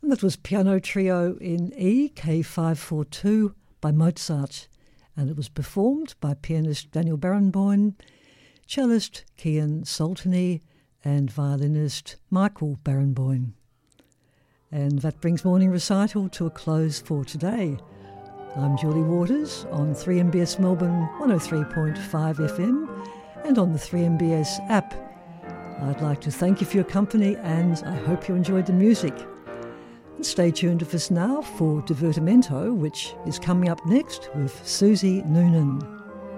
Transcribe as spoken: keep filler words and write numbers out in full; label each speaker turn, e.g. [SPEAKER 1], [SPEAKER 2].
[SPEAKER 1] That was Piano Trio in E, K five forty-two by Mozart, and it was performed by pianist Daniel Barenboim, cellist Kian Soltani, and violinist Michael Barenboim. And that brings Morning Recital to a close for today. I'm Julie Waters on three M B S Melbourne one oh three point five F M and on the three M B S app. I'd like to thank you for your company, and I hope you enjoyed the music. And stay tuned with us now for Divertimento, which is coming up next with Susie Noonan.